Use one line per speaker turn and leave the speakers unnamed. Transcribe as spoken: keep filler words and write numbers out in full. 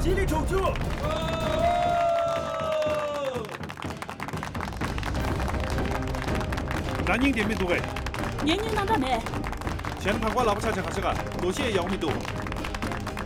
极力守住。
南宁点密度为？
年宁南大美。
前盘瓜老婆恰恰哈这个，多谢杨密度。